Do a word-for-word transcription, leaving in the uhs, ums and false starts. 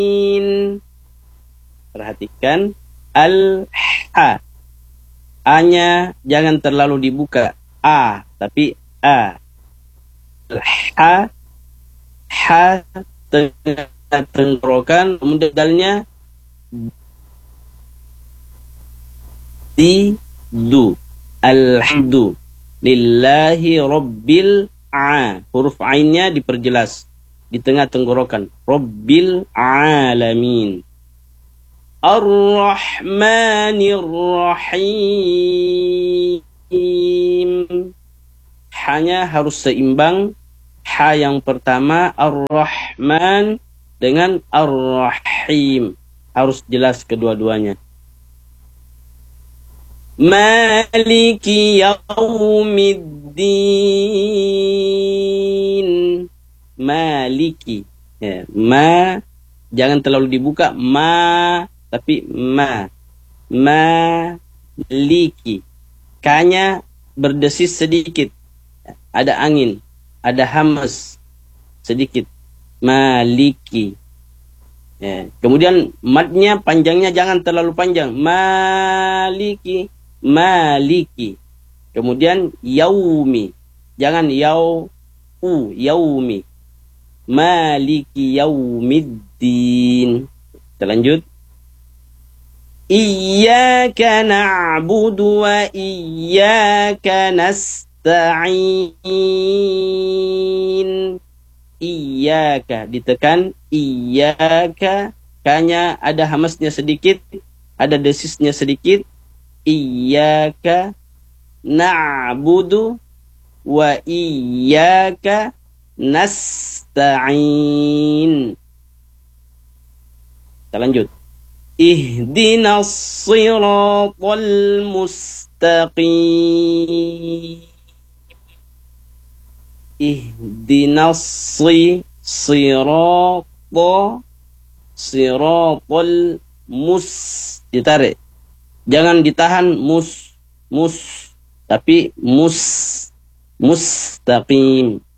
Perhatikan al-ha. A-nya jangan terlalu dibuka. A, tapi A. Al-ha. Ha tengah tenggorokan. Kemudian dalnya di du. Alhamdu. Lillahi rabbil a. Huruf ainnya diperjelas di tengah tenggorokan. Rabbil alamin. Ar-Rahmanir Rahim. Hanya harus seimbang. Ha yang pertama Ar-Rahman dengan Ar-Rahim. Harus jelas kedua-duanya. Maliki yaumiddin. Maliki. Ya, ma jangan terlalu dibuka. Ma tapi ma. Maliki. Kanya berdesis sedikit. Ada angin. Ada hamas sedikit. Maliki. Ya. Kemudian madnya panjangnya jangan terlalu panjang. Maliki. Maliki. Kemudian yaumi. Jangan yau u yaumi. Maliki yaumiddin. Kita lanjut. Iyyaka na'budu wa iyyaka nasta'in. Iyyaka ditekan. Iyyaka. Kanya ada hamasnya sedikit. Ada desisnya sedikit. Iyyaka na'budu wa iyyaka nasta'in. Kita lanjut. Ihdinas siratal mustaqim. Ihdinas sirata siratal mus. Ditarik. Jangan ditahan mus mus tapi mus mustaqim.